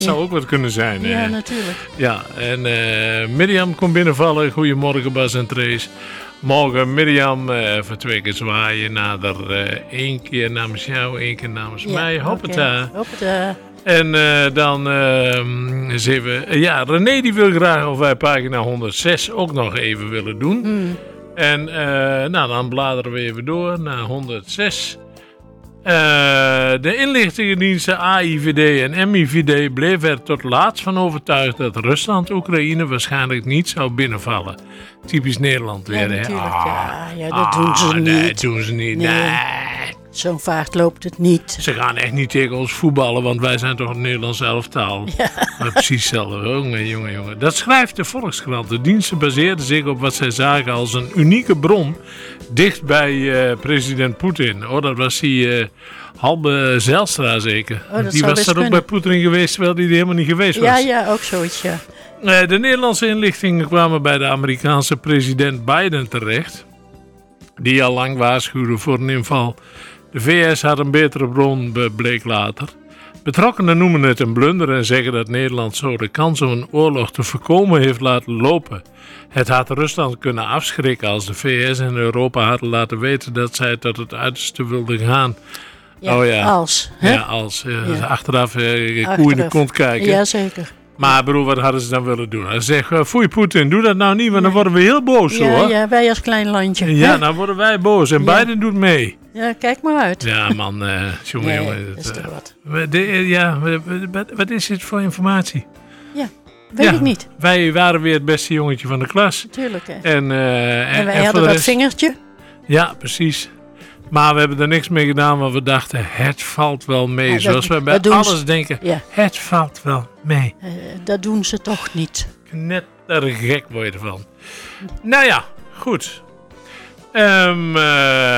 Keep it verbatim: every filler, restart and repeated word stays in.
Dat zou ook wat kunnen zijn. Ja, eh. natuurlijk. Ja, en uh, Mirjam komt binnenvallen. Goedemorgen Bas en Trace. Morgen Mirjam, uh, voor twee keer zwaaien. Nader uh, één keer namens jou, één keer namens Ja, mij. Hoppata. Okay. Hoppata. En uh, dan uh, eens even... Uh, ja, René die wil graag of wij pagina honderdzes ook nog even willen doen. Mm. En uh, nou, dan bladeren we even door naar honderdzes. Uh, de inlichtingendiensten A I V D en M I V D bleven er tot laatst van overtuigd dat Rusland Oekraïne waarschijnlijk niet zou binnenvallen. Typisch Nederland weer, Ja, hè? natuurlijk. Ah, Ja, ja, dat doen ze ah, niet. Nee, dat doen ze niet. Nee. Nee. Zo'n vaart loopt het niet. Ze gaan echt niet tegen ons voetballen, want wij zijn toch het Nederlands elftal. Ja. Maar precies hetzelfde. Jongen, jongen, jongen. Dat schrijft de Volkskrant. De diensten baseerden zich op wat zij zagen als een unieke bron dicht bij uh, president Poetin. Oh, dat was die uh, Halbe Zijlstra zeker. Oh, dat die zou was best er ook kunnen. bij Poetin geweest, terwijl die er helemaal niet geweest was. Ja, ja, ook zoiets, ja. Uh, de Nederlandse inlichtingen kwamen bij de Amerikaanse president Biden terecht, die al lang waarschuwde voor een inval. De V S had een betere bron, bleek later. Betrokkenen noemen het een blunder en zeggen dat Nederland zo de kans om een oorlog te voorkomen heeft laten lopen. Het had Rusland kunnen afschrikken als de V S en Europa hadden laten weten dat zij tot het uiterste wilden gaan. Ja, oh ja, als. Hè? ja als. Uh, Ja. Achteraf uh, Achteraf. koe in de kont kijken. Jazeker. Maar broer, wat hadden ze dan willen doen? Hij zegt, uh, foei Poetin, doe dat nou niet, want dan worden we heel boos Ja, hoor. ja, wij als klein landje. Ja, hè? dan worden wij boos en Ja. Biden doet mee. Ja, kijk maar uit. Ja man, uh, jongen, Nee, jongen. dat is het, toch uh, wat. we- de- uh, ja, we- we- wat, wat is dit voor informatie? Weet Ja, ik niet. Wij waren weer het beste jongetje van de klas. Tuurlijk, hè. En, uh, En wij voor hadden de dat rest- vingertje. Ja, precies. Maar we hebben er niks mee gedaan, want we dachten, het valt wel mee. Ja, dat- Zoals we bij dat doen alles ze. denken, Ja, het valt wel mee. eh, dat doen ze toch niet. Knettergek word je ervan. Nou ja, goed. Ehm, eh,